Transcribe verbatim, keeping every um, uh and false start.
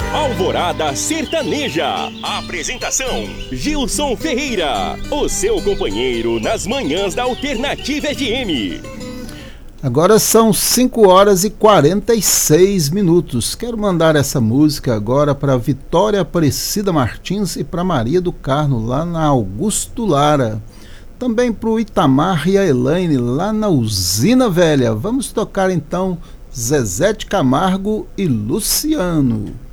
Alvorada Sertaneja. Apresentação: Gilson Ferreira, o seu companheiro nas manhãs da Alternativa F M. Agora são cinco horas e quarenta e seis minutos. Quero mandar essa música agora para Vitória Aparecida Martins e para Maria do Carmo, lá na Augusto Lara. Também para o Itamar e a Elaine, lá na Usina Velha. Vamos tocar então Zezé de Camargo e Luciano.